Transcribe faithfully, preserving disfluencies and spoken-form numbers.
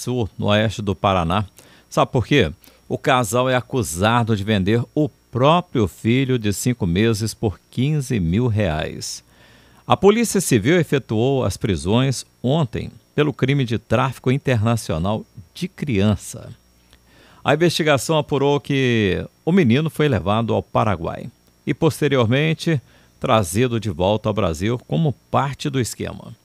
Sul, no oeste do Paraná. Sabe por quê? O casal é acusado de vender o próprio filho de cinco meses por quinze mil reais. A Polícia Civil efetuou as prisões ontem pelo crime de tráfico internacional de criança. A investigação apurou que o menino foi levado ao Paraguai e, posteriormente, trazido de volta ao Brasil como parte do esquema.